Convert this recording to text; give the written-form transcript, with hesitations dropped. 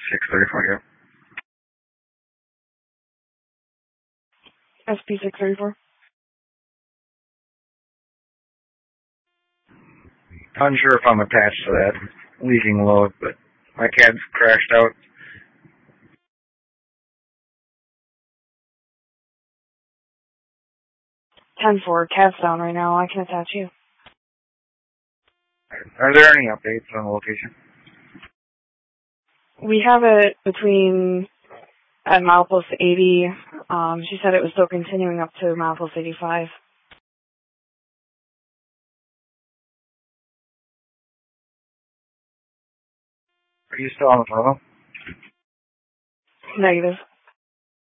634, yeah. SP634. Unsure if I'm attached to that leaking load, but my cab's crashed out. 10-4, cab's down right now. I can attach you. Are there any updates on the location? We have it between at milepost 80. She said it was still continuing up to milepost 85. Are you still on the phone? Negative.